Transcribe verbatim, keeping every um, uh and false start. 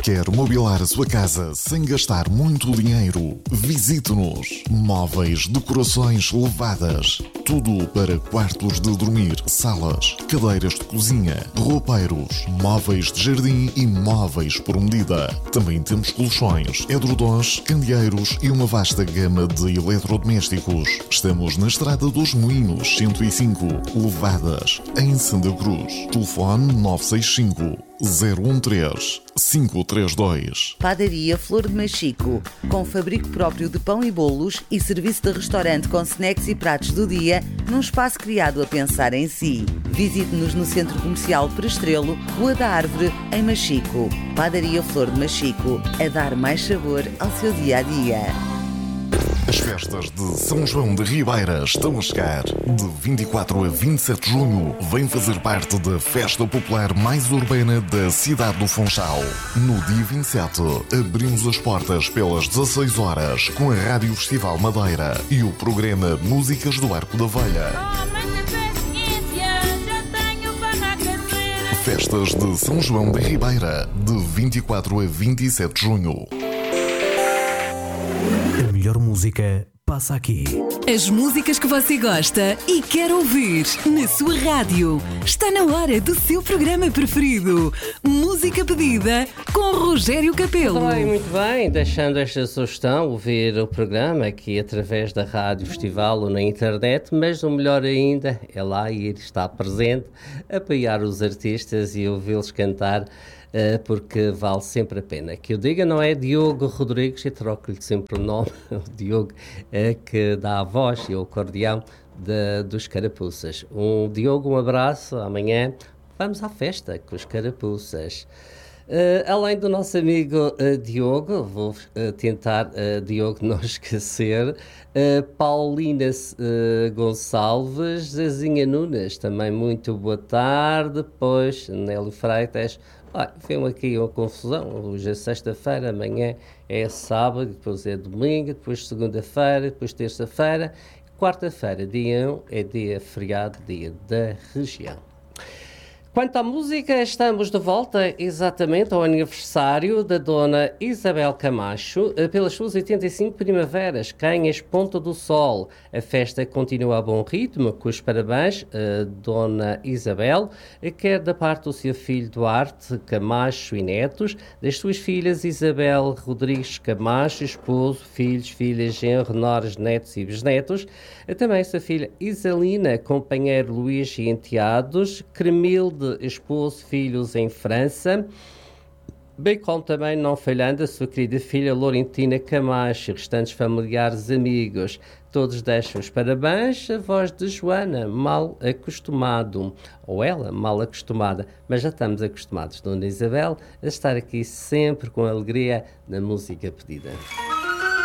Quer mobilar a sua casa sem gastar muito dinheiro? Visite-nos. Móveis, decorações levadas. Tudo para quartos de dormir, salas, cadeiras de cozinha, roupeiros, móveis de jardim e móveis por medida. Também temos colchões, edredons, candeeiros e uma vasta gama de eletrodomésticos. Estamos na Estrada dos Moinhos, cento e cinco, Levadas, em Santa Cruz. Telefone nove seis cinco, zero um três, cinco três dois. Padaria Flor de Machico, com fabrico próprio de pão e bolos e serviço de restaurante com snacks e pratos do dia, num espaço criado a pensar em si. Visite-nos no Centro Comercial Perestrelo, Rua da Árvore, em Machico. Padaria Flor de Machico, a dar mais sabor ao seu dia-a-dia. As festas de São João de Ribeira estão a chegar. De vinte e quatro a vinte e sete de junho, vem fazer parte da festa popular mais urbana da cidade do Funchal. No dia vinte e sete, abrimos as portas pelas dezasseis horas com a Rádio Festival Madeira e o programa Músicas do Arco da Velha. Festas de São João de Ribeira, de vinte e quatro a vinte e sete de junho. A melhor música passa aqui. As músicas que você gosta e quer ouvir na sua rádio. Está na hora do seu programa preferido. Música pedida com Rogério Capelo. Muito bem, muito bem. Deixando esta sugestão, ouvir o programa aqui através da Rádio Festival ou na internet, mas o melhor ainda é lá ir estar presente, apoiar os artistas e ouvi-los cantar. Uh, porque vale sempre a pena. Que eu diga, não é Diogo Rodrigues, e troco-lhe sempre o nome, o Diogo, uh, que dá a voz e o acordeão de, dos Carapuças. Um Diogo, um abraço, amanhã vamos à festa com os Carapuças. Uh, além do nosso amigo uh, Diogo, vou uh, tentar, uh, Diogo, não esquecer, uh, Paulina uh, Gonçalves, Zezinha Nunes, também muito boa tarde, depois Nélio Freitas. Ah, veio aqui uma confusão, hoje é sexta-feira, amanhã é sábado, depois é domingo, depois segunda-feira, depois terça-feira, quarta-feira, dia um, é dia feriado, dia da região. Quanto à música, estamos de volta exatamente ao aniversário da Dona Isabel Camacho, pelas suas oitenta e cinco primaveras, cá em Ponta do Sol. A festa continua a bom ritmo, com os parabéns a Dona Isabel, quer da parte do seu filho Duarte Camacho e netos, das suas filhas Isabel Rodrigues Camacho, esposo, filhos, filhas, genro, noras, netos e bisnetos, também sua filha Isalina, companheiro Luís e enteados, Cremilde, esposo, filhos em França, bem como também, não falhando, a sua querida filha Laurentina Camacho e restantes familiares amigos. Todos deixam os parabéns, a voz de Joana, mal acostumado, ou ela, mal acostumada, mas já estamos acostumados, Dona Isabel, a estar aqui sempre com alegria na música pedida.